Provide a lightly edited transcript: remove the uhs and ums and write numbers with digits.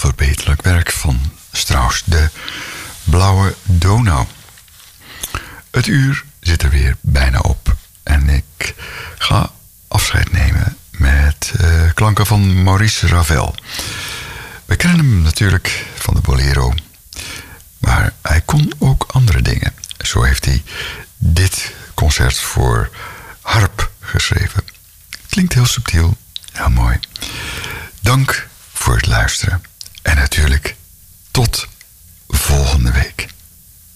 onverbeterlijk werk van Strauss, de Blauwe Donau. Het uur zit er weer bijna op en ik ga afscheid nemen met klanken van Maurice Ravel. We kennen hem natuurlijk van de bolero, maar hij kon ook andere dingen. Zo heeft hij dit concert voor harp geschreven. Klinkt heel subtiel, heel mooi. Dank voor het luisteren en natuurlijk tot